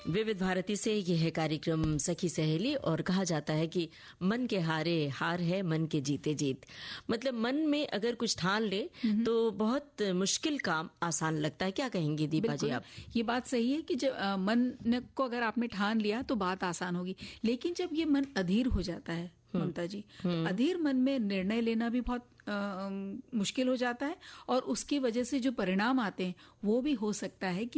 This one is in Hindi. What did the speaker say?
विविध भारती से यह है कार्यक्रम सखी सहेली और कहा जाता है कि मन के हारे हार है, मन के जीते जीत। मतलब मन में अगर कुछ ठान ले तो बहुत मुश्किल काम आसान लगता है। क्या कहेंगी दीपा जी आप? ये बात सही है कि जब मन को अगर आपने ठान लिया तो बात आसान होगी, लेकिन जब ये मन अधीर हो जाता है ममता जी, अधीर मन में निर्णय लेना भी बहुत मुश्किल हो जाता है और उसकी वजह से जो परिणाम आते हैं वो भी हो सकता है कि